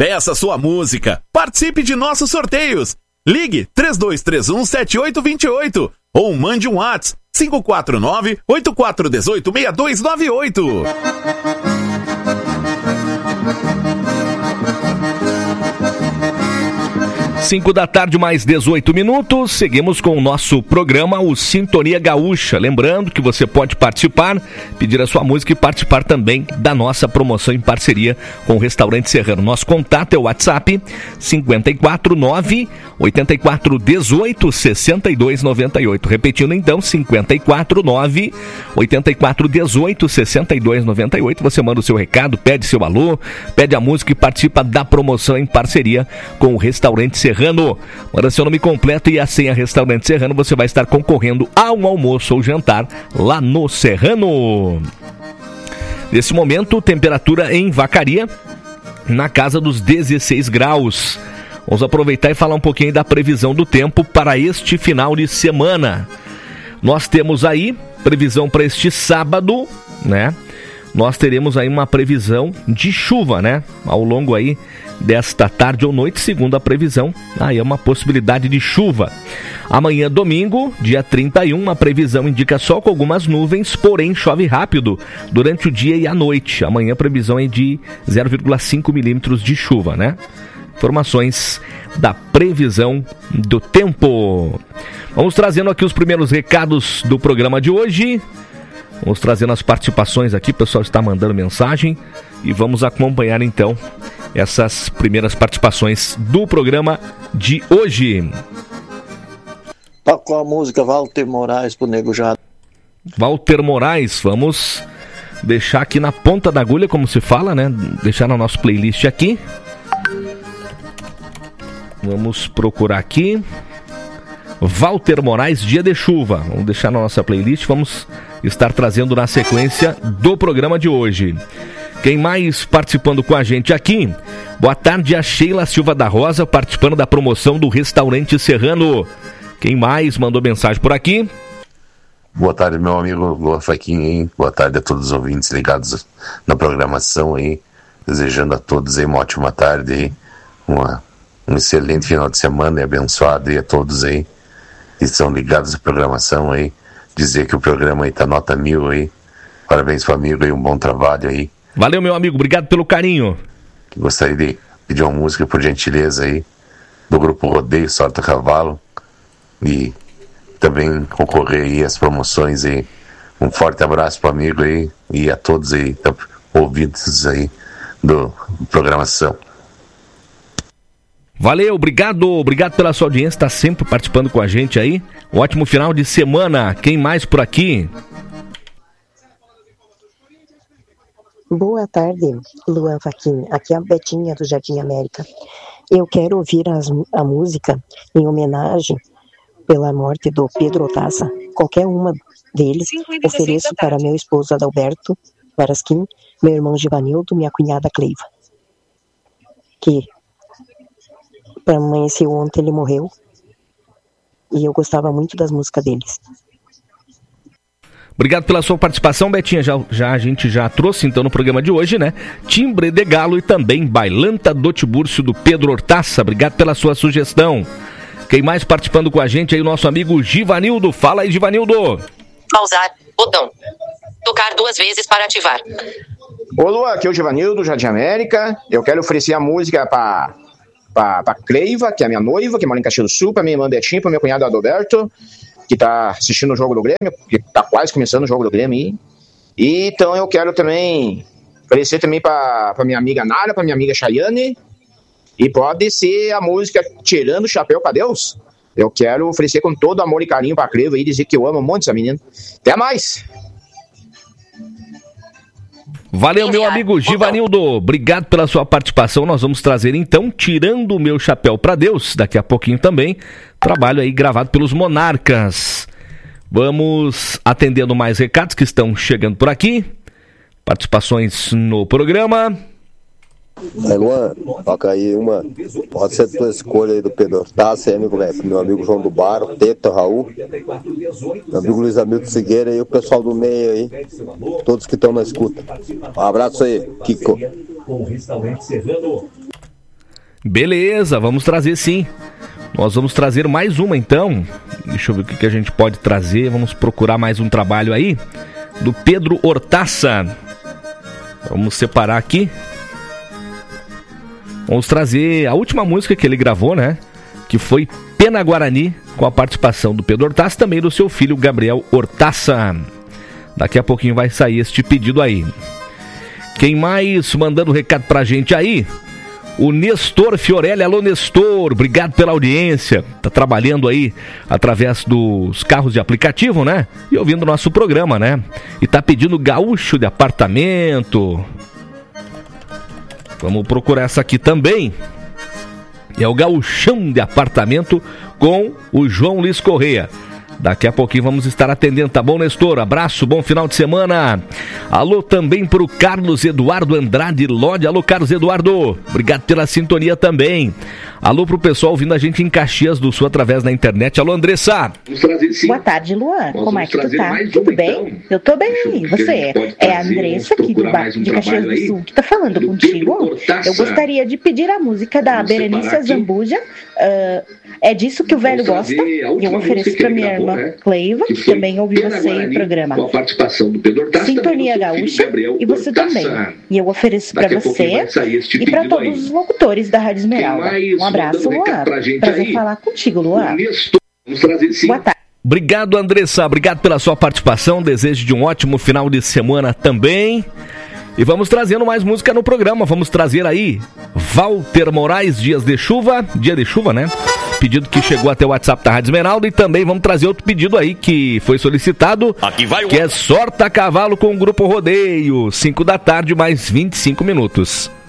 Peça sua música, participe de nossos sorteios. Ligue 3231-7828 ou mande um WhatsApp 549-8418-6298. 5 da tarde, mais 18 minutos. Seguimos com o nosso programa, o Sintonia Gaúcha. Lembrando que você pode participar, pedir a sua música e participar também da nossa promoção em parceria com o Restaurante Serrano. Nosso contato é o WhatsApp 549-8418-6298. Repetindo então, 549-8418-6298. Você manda o seu recado, pede seu alô, pede a música e participa da promoção em parceria com o Restaurante Serrano. Manda seu nome completo e a senha Restaurante Serrano, você vai estar concorrendo a um almoço ou jantar lá no Serrano. Nesse momento, temperatura em Vacaria na casa dos 16 graus. Vamos aproveitar e falar um pouquinho da previsão do tempo para este final de semana. Nós temos aí previsão para este sábado, né? Nós teremos aí uma previsão de chuva, né? Ao longo aí desta tarde ou noite, segundo a previsão, aí é uma possibilidade de chuva. Amanhã, domingo, dia 31, a previsão indica sol com algumas nuvens, porém chove rápido durante o dia e a noite. Amanhã a previsão é de 0,5 milímetros de chuva, né? Informações da previsão do tempo. Vamos trazendo aqui os primeiros recados do programa de hoje. Vamos trazendo as participações aqui, o pessoal está mandando mensagem e vamos acompanhar então essas primeiras participações do programa de hoje. Tocou a música Walter Moraes pro Nego Jato. Walter Moraes, vamos deixar aqui na ponta da agulha, como se fala, né? Deixar na nossa playlist aqui. Vamos procurar aqui. Walter Moraes, Dia de Chuva. Vamos deixar na nossa playlist, vamos estar trazendo na sequência do programa de hoje. Quem mais participando com a gente aqui? Boa tarde, a Sheila Silva da Rosa, participando da promoção do Restaurante Serrano. Quem mais mandou mensagem por aqui? Boa tarde, meu amigo Luan Faquinha, hein? Boa tarde a todos os ouvintes ligados na programação aí. Desejando a todos aí uma ótima tarde aí. Um excelente final de semana e abençoado aí a todos aí que estão ligados à programação aí. Dizer que o programa aí tá nota 1000 aí. Parabéns pro amigo aí, um bom trabalho aí. Valeu, meu amigo, obrigado pelo carinho. Gostaria de pedir uma música, por gentileza aí, do grupo Rodeio Sorte a Cavalo, e também concorrer aí às promoções aí. Um forte abraço pro amigo aí e a todos aí, ouvintes aí do programação. Valeu, obrigado pela sua audiência, está sempre participando com a gente aí. Um ótimo final de semana. Quem mais por aqui? Boa tarde, Luan Faquinha. Aqui é a Betinha do Jardim América. Eu quero ouvir a música em homenagem pela morte do Pedro Otaça. Qualquer uma deles ofereço para meu esposo Adalberto Varasquim, meu irmão Givanildo, minha cunhada Cleiva. Que para amanhecer ontem ele morreu e eu gostava muito das músicas deles. Obrigado pela sua participação, Betinha. A gente já trouxe então no programa de hoje, né? Timbre de Galo e também Bailanta do Tibúrcio do Pedro Hortaça. Obrigado pela sua sugestão. Quem mais participando com a gente aí, o nosso amigo Givanildo. Fala aí, Givanildo. Pausar, botão. Tocar 2 vezes para ativar. Ô Luan, aqui é o Givanildo, Jardim América. Eu quero oferecer a música pra Cleiva, que é a minha noiva, que mora em Caxias do Sul, pra minha irmã Betinha, pra meu cunhado Adalberto, que tá assistindo o jogo do Grêmio, que tá quase começando o jogo do Grêmio aí. E então eu quero também oferecer também pra minha amiga Nara, pra minha amiga Chayane, e pode ser a música Tirando o Chapéu pra Deus. Eu quero oferecer com todo amor e carinho pra Cleiva e dizer que eu amo um monte essa menina. Até mais! Valeu, meu amigo Givanildo. Obrigado pela sua participação. Nós vamos trazer então Tirando o Meu Chapéu pra Deus. Daqui a pouquinho também. Trabalho aí gravado pelos Monarcas. Vamos atendendo mais recados que estão chegando por aqui. Participações no programa. Aí, Luan, toca aí uma. Pode ser a tua escolha aí do Pedro Hortaça, meu amigo João do Bar, Teta, Raul, meu amigo Luiz Hamilton Figueira e o pessoal do meio aí, todos que estão na escuta. Um abraço aí, Kiko. Beleza, vamos trazer sim. Nós vamos trazer mais uma então. Deixa eu ver o que a gente pode trazer. Vamos procurar mais um trabalho aí do Pedro Hortaça. Vamos separar aqui. Vamos trazer a última música que ele gravou, né? Que foi Pena Guarani, com a participação do Pedro Hortaça, também do seu filho Gabriel Hortaça. Daqui a pouquinho vai sair este pedido aí. Quem mais mandando recado pra gente aí? O Nestor Fiorelli. Alô, Nestor, obrigado pela audiência. Tá trabalhando aí através dos carros de aplicativo, né? E ouvindo o nosso programa, né? E tá pedindo gaúcho de apartamento. Vamos procurar essa aqui também. É o Gauchão de Apartamento com o João Luiz Correia. Daqui a pouquinho vamos estar atendendo, tá bom, Nestor? Abraço, bom final de semana. Alô também pro Carlos Eduardo Andrade Lodi. Alô, Carlos Eduardo, obrigado pela sintonia também. Alô pro pessoal ouvindo a gente em Caxias do Sul através da internet. Alô, Andressa. Boa tarde, Luan. Como é que tu tá? Tudo bem? Eu tô bem. E você? É a Andressa aqui de Caxias do Sul que tá falando contigo. Eu gostaria de pedir a música da Berenice Zambuja. É disso que o velho gosta. E eu ofereço pra minha irmã Cleiva, que também ouviu você em programa Sintonia Gaúcha, e você também. E eu ofereço pra você e pra todos os locutores da Rádio Esmeralda. Um abraço, Luan. Prazer falar contigo, Luan. Boa tarde. Obrigado, Andressa. Obrigado pela sua participação. Desejo de um ótimo final de semana também. E vamos trazendo mais música no programa. Vamos trazer aí Walter Moraes, Dia de Chuva, né? Pedido que chegou até o WhatsApp da Rádio Esmeralda. E também vamos trazer outro pedido aí que foi solicitado, aqui vai que é Sorta Cavalo com o Grupo Rodeio, 5 da tarde, mais 25 minutos.